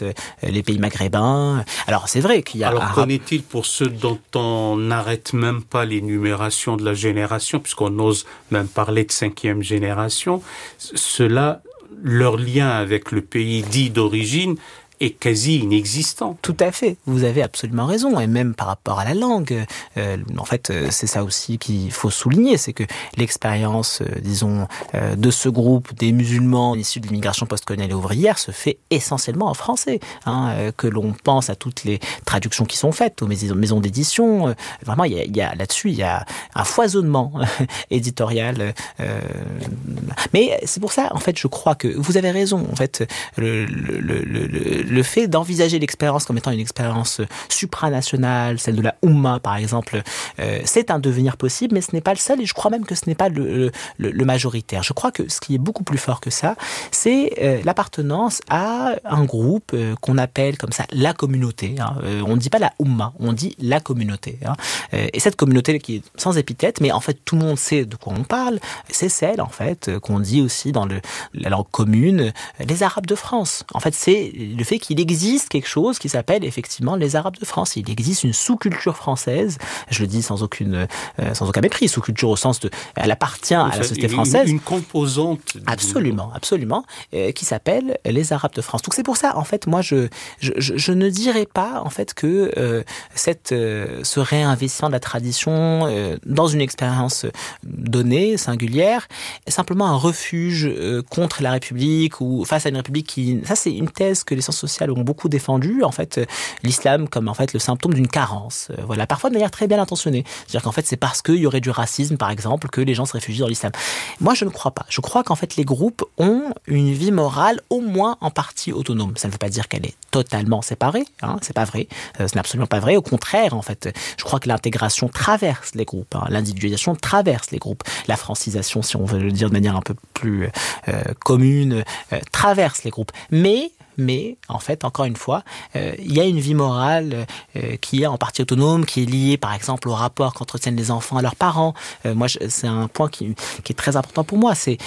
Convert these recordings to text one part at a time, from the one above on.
les pays maghrébins. Alors c'est vrai qu'il y a... Alors qu'en est-il pour ceux dont on n'arrête même pas l'énumération de la génération, puisqu'on n'ose même parler de 5e génération, ceux-là, leur lien avec le pays dit d'origine est quasi inexistant. Tout à fait, vous avez absolument raison, et même par rapport à la langue, en fait, c'est ça aussi qu'il faut souligner, c'est que l'expérience, de ce groupe des musulmans issus de l'immigration postcoloniale et ouvrière se fait essentiellement en français, que l'on pense à toutes les traductions qui sont faites aux maisons d'édition, vraiment, il y a là-dessus, il y a un foisonnement éditorial, mais c'est pour ça, en fait, je crois que vous avez raison, en fait, le fait d'envisager l'expérience comme étant une expérience supranationale, celle de la Oumma par exemple, c'est un devenir possible, mais ce n'est pas le seul, et je crois même que ce n'est pas le majoritaire. Je crois que ce qui est beaucoup plus fort que ça, c'est l'appartenance à un groupe qu'on appelle comme ça la communauté. On ne dit pas la Oumma, on dit la communauté. Et cette communauté qui est sans épithète, mais en fait tout le monde sait de quoi on parle, c'est celle en fait qu'on dit aussi dans la langue commune, les Arabes de France. En fait, c'est le fait qu'il existe quelque chose qui s'appelle effectivement les Arabes de France. Il existe une sous-culture française, je le dis sans aucun mépris, sous-culture au sens de, elle appartient à la société française. Une composante. Absolument, qui s'appelle les Arabes de France. Donc c'est pour ça, en fait, moi, je ne dirais pas, en fait, que ce réinvestissement de la tradition dans une expérience donnée, singulière, est simplement un refuge contre la République ou face à une République qui... Ça, c'est une thèse que les sciences sociales ont beaucoup défendu, en fait, l'islam comme en fait le symptôme d'une carence. Voilà, parfois de manière très bien intentionnée. C'est-à-dire qu'en fait, c'est parce qu'il y aurait du racisme, par exemple, que les gens se réfugient dans l'islam. Moi, je ne crois pas. Je crois qu'en fait, les groupes ont une vie morale au moins en partie autonome. Ça ne veut pas dire qu'elle est totalement séparée, c'est pas vrai. Ce n'est absolument pas vrai. Au contraire, en fait, je crois que l'intégration traverse les groupes, l'individualisation traverse les groupes. La francisation, si on veut le dire de manière un peu plus commune, traverse les groupes. Mais, en fait, encore une fois, il y a une vie morale qui est en partie autonome, qui est liée, par exemple, au rapport qu'entretiennent les enfants à leurs parents. Moi, c'est un point qui est très important pour moi. C'est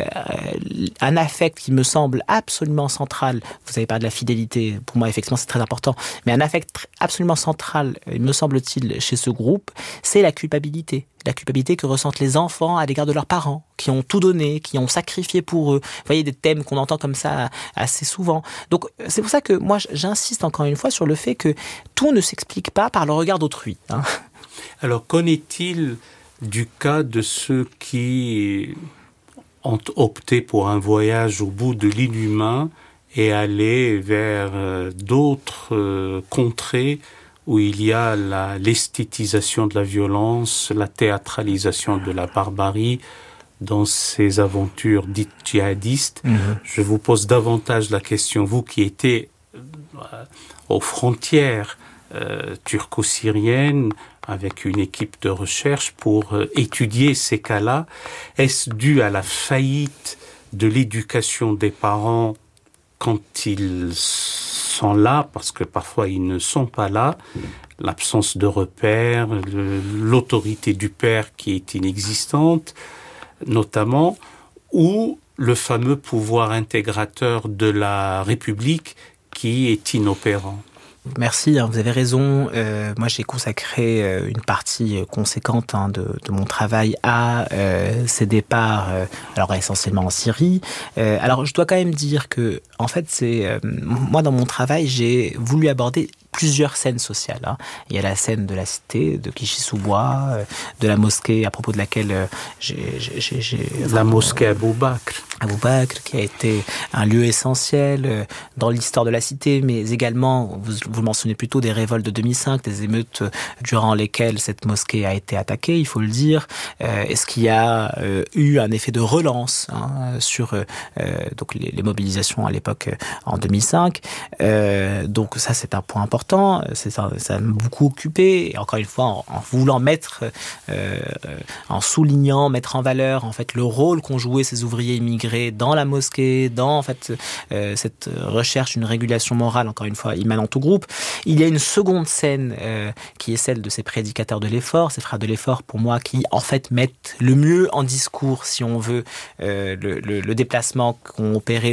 un affect qui me semble absolument central. Vous avez parlé de la fidélité. Pour moi, effectivement, c'est très important. Mais un affect absolument central, me semble-t-il, chez ce groupe, c'est la culpabilité. La culpabilité que ressentent les enfants à l'égard de leurs parents, qui ont tout donné, qui ont sacrifié pour eux. Vous voyez, des thèmes qu'on entend comme ça assez souvent. Donc, c'est pour ça que moi, j'insiste encore une fois sur le fait que tout ne s'explique pas par le regard d'autrui. Alors, qu'en est-il du cas de ceux qui ont opté pour un voyage au bout de l'inhumain et aller vers d'autres contrées où il y a l'esthétisation de la violence, la théâtralisation de la barbarie dans ces aventures dites djihadistes. Je vous pose davantage la question, vous qui étiez aux frontières turco-syriennes avec une équipe de recherche pour étudier ces cas-là, est-ce dû à la faillite de l'éducation des parents quand ils sont là, parce que parfois ils ne sont pas là, l'absence de repères, l'autorité du père qui est inexistante, notamment, ou le fameux pouvoir intégrateur de la République qui est inopérant. Merci, vous avez raison. Moi, j'ai consacré une partie conséquente de mon travail à ces départs, alors essentiellement en Syrie. Alors, je dois quand même dire que, en fait, moi, dans mon travail, j'ai voulu aborder plusieurs scènes sociales. Il y a la scène de la cité, de Clichy-sous-Bois, de la mosquée à propos de laquelle la mosquée Abou Bakr. Abou Bakr, qui a été un lieu essentiel dans l'histoire de la cité, mais également, vous mentionnez plutôt, des révoltes de 2005, des émeutes durant lesquelles cette mosquée a été attaquée, il faut le dire. Est-ce qu'il y a eu un effet de relance sur donc les mobilisations à l'époque en 2005. Donc ça, c'est un point important. Ça m'a beaucoup occupé. Et encore une fois, en voulant mettre, en soulignant, mettre en valeur en fait le rôle qu'ont joué ces ouvriers immigrés intégré dans la mosquée, dans en fait cette recherche d'une régulation morale, encore une fois, immanente au groupe. Il y a une seconde scène qui est celle de ces prédicateurs de l'effort, ces frères de l'effort, pour moi, qui en fait mettent le mieux en discours, si on veut, le déplacement qu'ont opéré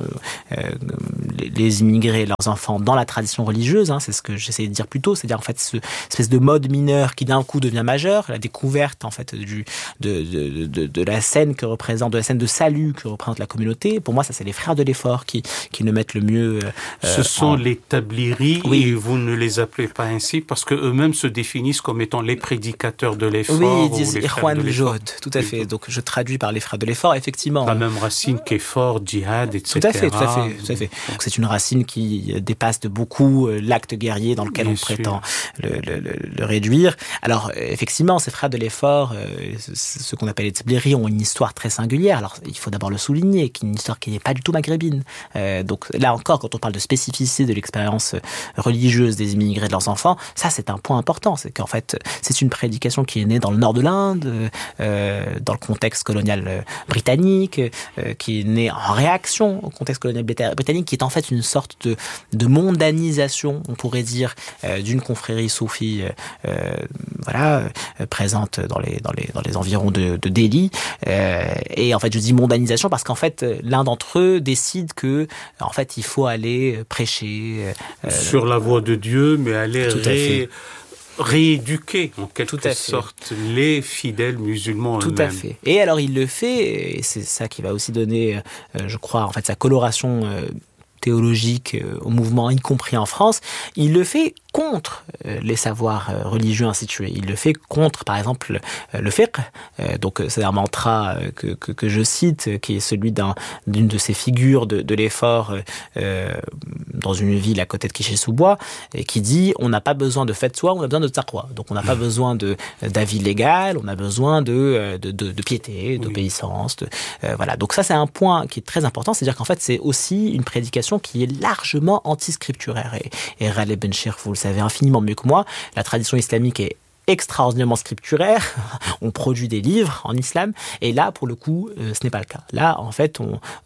les immigrés et leurs enfants dans la tradition religieuse. C'est ce que j'essayais de dire plus tôt, c'est-à-dire en fait ce espèce de mode mineur qui d'un coup devient majeur, la découverte en fait de la scène que représente, de la scène de salut que représente la communauté. Pour moi, ça c'est les frères de l'effort qui le mettent le mieux. Ce sont les tabliris, oui. Et vous ne les appelez pas ainsi parce que eux-mêmes se définissent comme étant les prédicateurs de l'effort. Oui, ils disent Ikhwan al-Jod, tout à fait. Donc je traduis par les frères de l'effort, effectivement. La même racine qu'effort, djihad, etc. Tout à fait. Donc c'est une racine qui dépasse de beaucoup l'acte guerrier dans lequel on prétend le réduire. Alors effectivement, ces frères de l'effort, ce qu'on appelle les Tabliris, ont une histoire très singulière. Alors il faut d'abord le souligner, qui est une histoire qui n'est pas du tout maghrébine. Donc là encore, quand on parle de spécificité de l'expérience religieuse des immigrés et de leurs enfants, ça c'est un point important. C'est qu'en fait, c'est une prédication qui est née dans le nord de l'Inde, dans le contexte colonial britannique, qui est née en réaction au contexte colonial britannique, qui est en fait une sorte de mondanisation, on pourrait dire, d'une confrérie soufie présente dans les environs de Delhi. Et en fait, je dis mondanisation parce qu'en fait, l'un d'entre eux décide que en fait, il faut aller prêcher sur la voie de Dieu, mais aller rééduquer en quelque sorte les fidèles musulmans eux-mêmes. Tout à fait. Et alors il le fait, et c'est ça qui va aussi donner, je crois, en fait, sa coloration théologique au mouvement, y compris en France. Il le fait contre les savoirs religieux institués. Il le fait contre, par exemple, le fiqh. Donc, c'est un mantra que je cite, qui est celui d'une de ces figures de l'effort dans une ville à côté de Quiché-sous-Bois, et qui dit on n'a pas besoin de fatwa, on a besoin de taqwa. Donc, on n'a pas besoin d'avis légal, on a besoin de piété, d'obéissance. Voilà. Donc, ça, c'est un point qui est très important. C'est-à-dire qu'en fait, c'est aussi une prédication qui est largement antiscripturaire. Et Ghaleb Ben Shir, vous le savez infiniment mieux que moi, la tradition islamique est extraordinairement scripturaire. On produit des livres en islam, et là, pour le coup, ce n'est pas le cas. Là, en fait,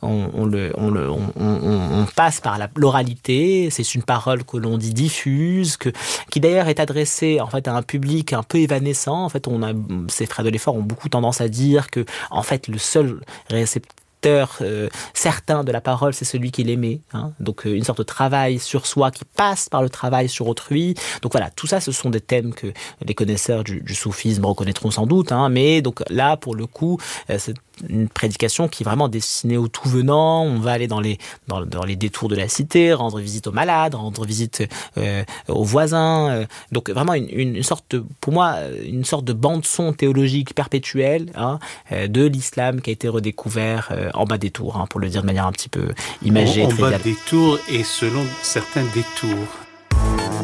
on passe par l'oralité. C'est une parole que l'on dit diffuse, qui d'ailleurs est adressée en fait à un public un peu évanescent. En fait, ces frères de l'effort ont beaucoup tendance à dire que, en fait, le seul récepteur certain de la parole, c'est celui qui l'aimait. Donc une sorte de travail sur soi qui passe par le travail sur autrui. Donc voilà, tout ça, ce sont des thèmes que les connaisseurs du soufisme reconnaîtront sans doute. Mais donc là, pour le coup, c'est une prédication qui est vraiment destinée aux tout venants. On va aller dans les détours de la cité, rendre visite aux malades, rendre visite aux voisins. Donc vraiment une sorte pour moi, une sorte de bande-son théologique perpétuelle de l'islam qui a été redécouvert en bas des tours, pour le dire de manière un petit peu imagée. En bas des tours et selon certains détours.